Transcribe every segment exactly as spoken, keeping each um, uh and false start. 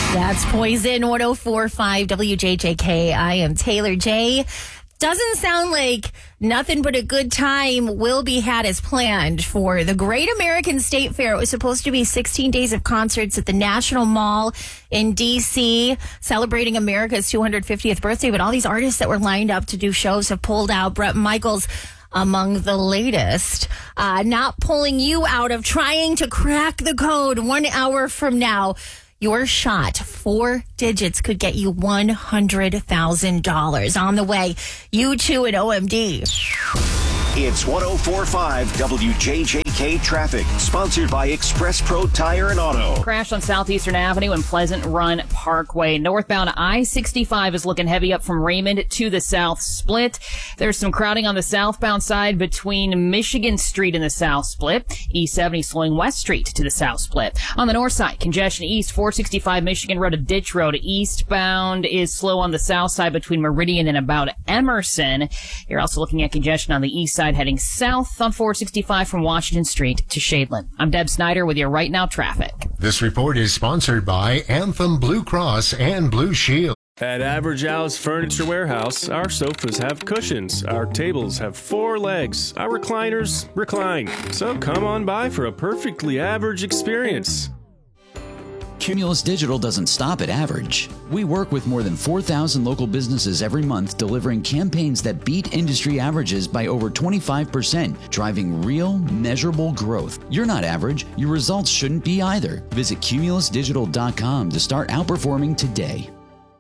That's Poison, one oh four point five W J J K. I am Taylor J. Doesn't sound like nothing but a good time will be had as planned for the Great American State Fair. It was supposed to be sixteen days of concerts at the National Mall in D C, celebrating America's two hundred fiftieth birthday. But all these artists that were lined up to do shows have pulled out. Bret Michaels among the latest. Uh, not pulling you out of trying to crack the code. One hour from now, your shot, four digits, could get you one hundred thousand dollars. On the way, U two and O M D. It's one oh four point five W J J K traffic, sponsored by Express Pro Tire and Auto. Crash on Southeastern Avenue and Pleasant Run Parkway. Northbound I sixty-five is looking heavy up from Raymond to the South Split. There's some crowding on the southbound side between Michigan Street and the South Split. E seventy slowing West Street to the South Split. On the north side, congestion east, four sixty-five Michigan Road to Ditch Road. Eastbound is slow on the south side between Meridian and about Emerson. You're also looking at congestion on the east side heading south on four sixty-five from Washington Street to Shadeland. I'm Deb Snyder with your Right Now traffic. This report is sponsored by Anthem Blue Cross and Blue Shield. At Average Al's Furniture Warehouse, our sofas have cushions, our tables have four legs, our recliners recline. So come on by for a perfectly average experience. Cumulus Digital doesn't stop at average. We work with more than four thousand local businesses every month, delivering campaigns that beat industry averages by over twenty-five percent, driving real, measurable growth. You're not average. Your results shouldn't be either. Visit cumulus digital dot com to start outperforming today.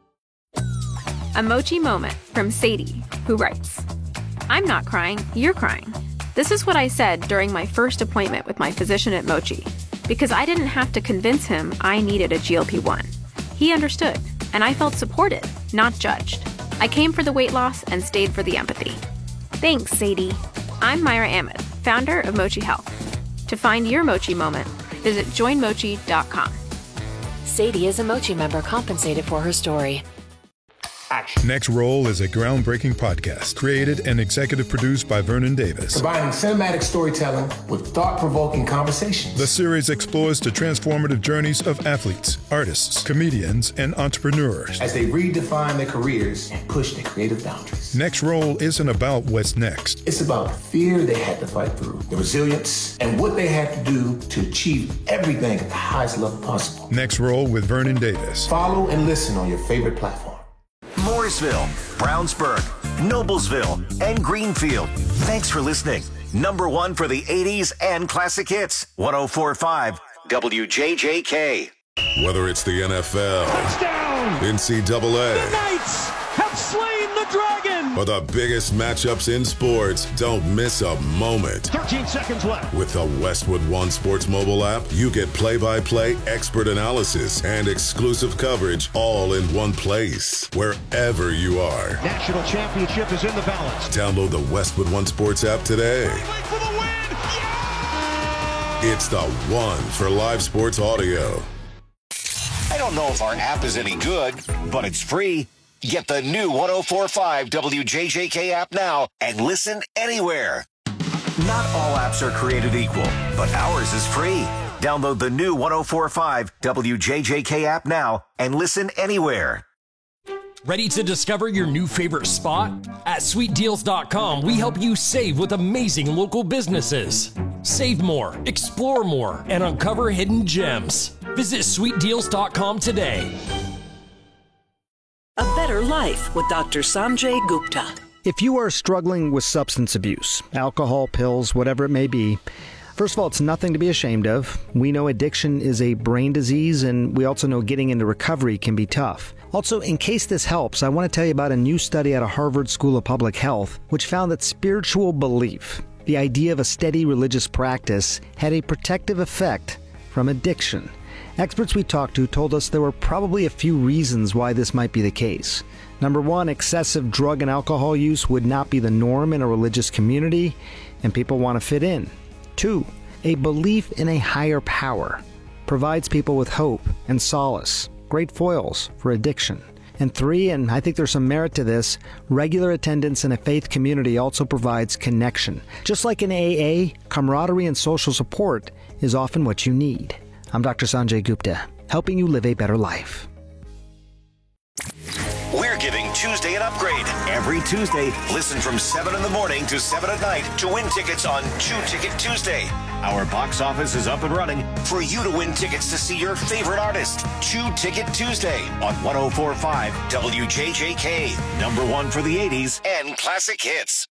A Mochi moment from Sadie, who writes, I'm not crying, you're crying. This is what I said during my first appointment with my physician at Mochi, because I didn't have to convince him I needed a G L P one. He understood, and I felt supported, not judged. I came for the weight loss and stayed for the empathy. Thanks, Sadie. I'm Myra Ahmed, founder of Mochi Health. To find your Mochi moment, visit join mochi dot com. Sadie is a Mochi member compensated for her story. Action. Next Roll is a groundbreaking podcast created and executive produced by Vernon Davis. Combining cinematic storytelling with thought-provoking conversations. The series explores the transformative journeys of athletes, artists, comedians, and entrepreneurs as they redefine their careers and push their creative boundaries. Next Roll isn't about what's next. It's about the fear they had to fight through, the resilience, and what they had to do to achieve everything at the highest level possible. Next Roll with Vernon Davis. Follow and listen on your favorite platform. Mooresville, Brownsburg, Noblesville, and Greenfield. Thanks for listening. Number one for the eighties and classic hits. one oh four point five W J J K. Whether it's the N F L, touchdown, N C double A, the Knights have slain the dragon, or the biggest matchups in sports, don't miss a moment. thirteen seconds left. With the Westwood One Sports mobile app, you get play-by-play expert analysis and exclusive coverage all in one place, wherever you are. National championship is in the balance. Download the Westwood One Sports app today. For the win. Yeah! It's the one for live sports audio. I don't know if our app is any good, but it's free. Get the new one oh four point five W J J K app now and listen anywhere. Not all apps are created equal, but ours is free. Download the new one oh four point five W J J K app now and listen anywhere. Ready to discover your new favorite spot? At sweet deals dot com, we help you save with amazing local businesses. Save more, explore more, and uncover hidden gems. Visit sweet deals dot com today. A better life with Doctor Sanjay Gupta. If you are struggling with substance abuse, alcohol, pills, whatever it may be, first of all, it's nothing to be ashamed of. We know addiction is a brain disease, and we also know getting into recovery can be tough. Also, in case this helps, I want to tell you about a new study out of Harvard School of Public Health, which found that spiritual belief, the idea of a steady religious practice, had a protective effect from addiction. Experts we talked to told us there were probably a few reasons why this might be the case. Number one, excessive drug and alcohol use would not be the norm in a religious community, and people want to fit in. Two, a belief in a higher power provides people with hope and solace, great foils for addiction. And three, and I think there's some merit to this, regular attendance in a faith community also provides connection. Just like in A A, camaraderie and social support is often what you need. I'm Doctor Sanjay Gupta, helping you live a better life. We're giving Tuesday an upgrade. Every Tuesday, listen from seven in the morning to seven at night to win tickets on Chew Ticket Tuesday. Our box office is up and running for you to win tickets to see your favorite artist. Chew Ticket Tuesday on one oh four point five W J J K. Number one for the eighties and classic hits.